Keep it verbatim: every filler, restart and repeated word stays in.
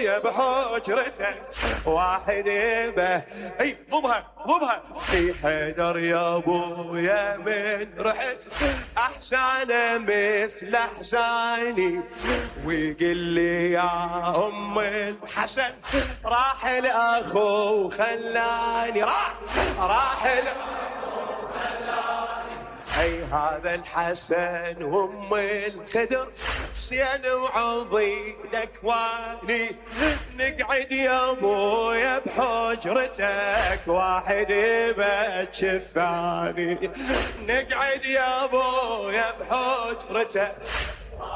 ابويا بحجرتك واحد به. اي ضبها ضبها في حيدر يا ابويا من رحت احسن مثل احساني، ويقل لي يا ام الحسن راح الاخو خلاني، راح راح الاخو خلاني. اي هذا الحسن وام الخدر حسين وعضي الاكواني، نقعد يا ابويا بحجرتك واحد بتشفاني، نقعد يا ابويا بحجرتك